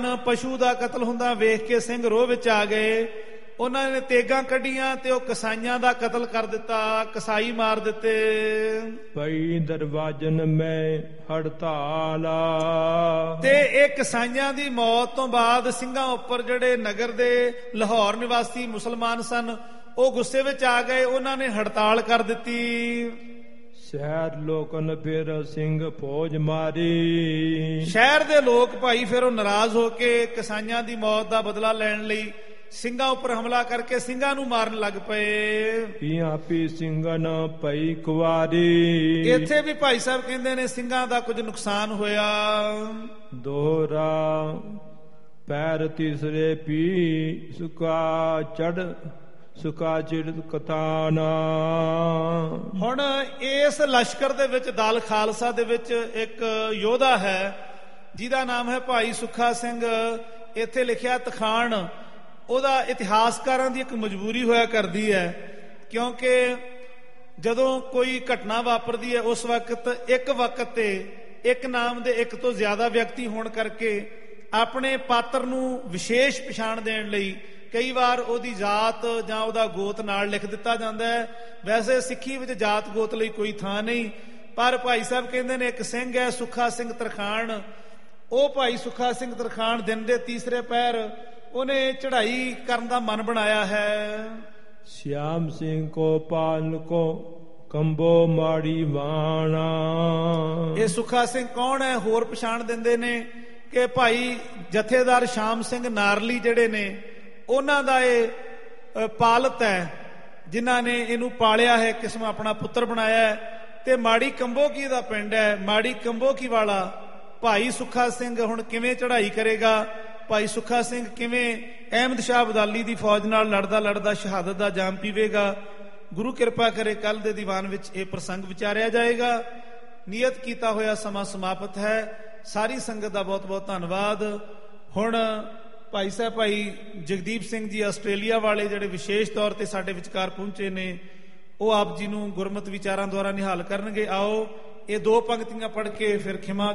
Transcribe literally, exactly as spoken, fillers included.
ਪਸ਼ੂ ਦਾ ਕਤਲ ਹੁੰਦਾ ਵੇਖ ਕੇ ਸਿੰਘ ਰੋਹ ਵਿੱਚ ਆ ਗਏ। ਉਹਨਾਂ ਨੇ ਤੇਗਾਂ ਕੱਢੀਆਂ ਤੇ ਉਹ ਕਸਾਈਆਂ ਦਾ ਕਤਲ ਕਰ ਦਿੱਤਾ, ਕਸਾਈ ਮਾਰ ਦਿੱਤੇ। ਪਈ ਦਰਵਾਜਨ ਮੈਂ ਹੜਤਾਲਾ, ਤੇ ਇਹ ਕਸਾਈਆਂ ਦੀ ਮੌਤ ਤੋਂ ਬਾਅਦ ਸਿੰਘਾਂ ਉੱਪਰ ਜਿਹੜੇ ਨਗਰ ਦੇ ਲਾਹੌਰ ਨਿਵਾਸੀ ਮੁਸਲਮਾਨ ਸਨ ਉਹ ਗੁੱਸੇ ਵਿੱਚ ਆ ਗਏ, ਉਹਨਾਂ ਨੇ ਹੜਤਾਲ ਕਰ ਦਿੱਤੀ। ਸ਼ਹਿਰ ਲੋਕਨ ਫਿਰ ਸਿੰਘ ਫੌਜ ਮਾਰੀ, ਸ਼ਹਿਰ ਦੇ ਲੋਕ ਭਾਈ ਫਿਰ ਉਹ ਨਾਰਾਜ਼ ਹੋ ਕੇ ਕਸਾਈਆਂ ਦੀ ਮੌਤ ਦਾ ਬਦਲਾ ਲੈਣ ਲਈ ਸਿੰਘਾਂ ਉੱਪਰ ਹਮਲਾ ਕਰਕੇ ਸਿੰਘਾਂ ਨੂੰ ਮਾਰਨ ਲੱਗ ਪਏ। ਪੀਆਂ ਪੀ ਸਿੰਘਨ ਪਈ ਕੁਵਾਰੀ, ਇੱਥੇ ਵੀ ਭਾਈ ਸਾਹਿਬ ਕਹਿੰਦੇ ਨੇ ਸਿੰਘਾਂ ਦਾ ਕੁਝ ਨੁਕਸਾਨ ਹੋਇਆ। ਦੋਹਰਾ ਪੈਰ ਤੀਸਰੇ ਪੀ ਸੁਕਾ ਚੜ ਸੁਕਾ ਚਿੜ ਕਤਾਨਾ। ਹੁਣ ਇਸ ਲਸ਼ਕਰ ਦੇ ਵਿੱਚ ਦਲ ਖਾਲਸਾ ਦੇ ਵਿੱਚ ਇੱਕ ਯੋਧਾ ਹੈ ਜਿਹਦਾ ਨਾਮ ਹੈ ਭਾਈ ਸੁੱਖਾ ਸਿੰਘ। ਇੱਥੇ ਲਿਖਿਆ ਤਖਾਣ। ਉਹਦਾ ਇਤਿਹਾਸਕਾਰਾਂ ਦੀ ਇੱਕ ਮਜਬੂਰੀ ਹੋਇਆ ਕਰਦੀ ਹੈ, ਕਿਉਂਕਿ ਜਦੋਂ ਕੋਈ ਘਟਨਾ ਵਾਪਰਦੀ ਹੈ ਉਸ ਵਕਤ ਇੱਕ ਵਕਤ ਤੇ ਇੱਕ ਨਾਮ ਦੇ ਇੱਕ ਤੋਂ ਜ਼ਿਆਦਾ ਵਿਅਕਤੀ ਹੋਣ ਕਰਕੇ ਆਪਣੇ ਪਾਤਰ ਨੂੰ ਵਿਸ਼ੇਸ਼ ਪਛਾਣ ਦੇਣ ਲਈ ਕਈ ਵਾਰ ਉਹਦੀ ਜਾਤ ਜਾਂ ਉਹਦਾ ਗੋਤ ਨਾਲ ਲਿਖ ਦਿੱਤਾ ਜਾਂਦਾ ਹੈ। ਵੈਸੇ ਸਿੱਖੀ ਵਿੱਚ ਜਾਤ ਗੋਤ ਲਈ ਕੋਈ ਥਾਂ ਨਹੀਂ, ਪਰ ਭਾਈ ਸਾਹਿਬ ਕਹਿੰਦੇ ਨੇ ਇੱਕ ਸਿੰਘ ਹੈ ਸੁੱਖਾ ਸਿੰਘ ਤਰਖਾਣ। ਉਹ ਭਾਈ ਸੁੱਖਾ ਸਿੰਘ ਤਰਖਾਣ ਦਿਨ ਦੇ ਤੀਸਰੇ ਪਹਿਰ ਉਹਨੇ ਚੜ੍ਹਾਈ ਕਰਨ ਦਾ ਮਨ ਬਣਾਇਆ ਹੈ। ਸ਼ਿਆਮ ਸਿੰਘ ਕੋ ਪਾਲ ਕੋ ਕੰਬੋ ਮਾੜੀ ਵਾਣਾ। ਇਹ ਸੁੱਖਾ ਸਿੰਘ ਕੌਣ ਹੈ? ਹੋਰ ਪਛਾਣ ਦਿੰਦੇ ਨੇ ਕਿ ਭਾਈ ਜਥੇਦਾਰ ਸ਼ਾਮ ਸਿੰਘ ਨਾਰਲੀ ਜਿਹੜੇ ਨੇ ਉਹਨਾਂ ਦਾ ਇਹ ਪਾਲਤ ਹੈ, ਜਿਨ੍ਹਾਂ ਨੇ ਇਹਨੂੰ ਪਾਲਿਆ ਹੈ, ਕਿਸਮ ਆਪਣਾ ਪੁੱਤਰ ਬਣਾਇਆ ਹੈ। ਤੇ ਮਾੜੀ ਕੰਬੋਕੀ ਦਾ ਪਿੰਡ ਹੈ। ਮਾੜੀ ਕੰਬੋਕੀ ਵਾਲਾ ਭਾਈ ਸੁੱਖਾ ਸਿੰਘ ਹੁਣ ਕਿਵੇਂ ਚੜ੍ਹਾਈ ਕਰੇਗਾ? ਭਾਈ ਸੁੱਖਾ ਸਿੰਘ ਕਿਵੇਂ ਅਹਿਮਦ ਸ਼ਾਹ ਅਬਦਾਲੀ ਦੀ ਫੌਜ ਨਾਲ ਲੜਦਾ ਲੜਦਾ ਸ਼ਹਾਦਤ ਦਾ ਜਾਮ ਪੀਵੇਗਾ? ਗੁਰੂ ਕਿਰਪਾ ਕਰੇ ਕੱਲ ਦੇ ਦੀਵਾਨ ਵਿੱਚ ਇਹ ਪ੍ਰਸੰਗ ਵਿਚਾਰਿਆ ਜਾਏਗਾ। ਨਿਯਤ ਕੀਤਾ ਹੋਇਆ ਸਮਾਂ ਸਮਾਪਤ ਹੈ। ਸਾਰੀ ਸੰਗਤ ਦਾ ਬਹੁਤ ਬਹੁਤ ਧੰਨਵਾਦ। ਹੁਣ ਭਾਈ ਸਾਹਿਬ ਭਾਈ ਜਗਦੀਪ ਸਿੰਘ ਜੀ ਆਸਟ੍ਰੇਲੀਆ ਵਾਲੇ ਜਿਹੜੇ ਵਿਸ਼ੇਸ਼ ਤੌਰ ਤੇ ਸਾਡੇ ਵਿਚਕਾਰ ਪਹੁੰਚੇ ਨੇ, ਉਹ ਆਪ ਜੀ ਨੂੰ ਗੁਰਮਤਿ ਵਿਚਾਰਾਂ ਦੁਆਰਾ ਨਿਹਾਲ ਕਰਨਗੇ। ਆਓ ਇਹ ਦੋ ਪੰਕਤੀਆਂ ਪੜ੍ਹ ਕੇ ਫਿਰ ਖਿਮਾ